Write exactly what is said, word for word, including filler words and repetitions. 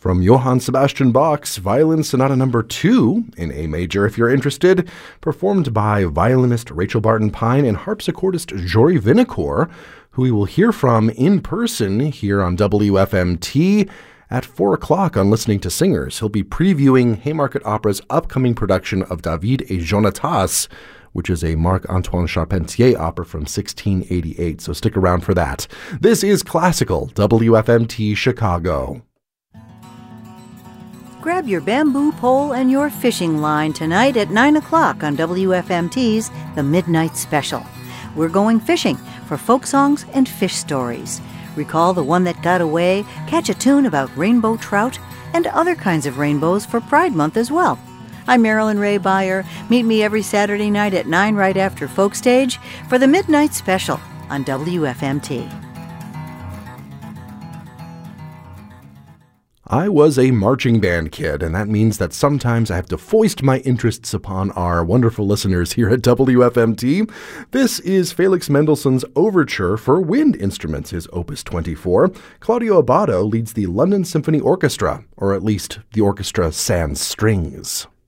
From Johann Sebastian Bach's Violin Sonata Number two in A major, if you're interested, performed by violinist Rachel Barton Pine and harpsichordist Jory Vinocour, who we will hear from in person here on W F M T at four o'clock on Listening to Singers. He'll be previewing Haymarket Opera's upcoming production of David et Jonatas, which is a Marc-Antoine Charpentier opera from sixteen eighty-eight, so stick around for that. This is Classical W F M T Chicago. Grab your bamboo pole and your fishing line tonight at nine o'clock on W F M T's The Midnight Special. We're going fishing for folk songs and fish stories. Recall the one that got away, catch a tune about rainbow trout, and other kinds of rainbows for Pride Month as well. I'm Marilyn Ray Beyer. Meet me every Saturday night at nine right after Folk Stage for The Midnight Special on W F M T. I was a marching band kid, and that means that sometimes I have to foist my interests upon our wonderful listeners here at W F M T. This is Felix Mendelssohn's Overture for Wind Instruments, his Opus twenty-four. Claudio Abbado leads the London Symphony Orchestra, or at least the orchestra sans strings.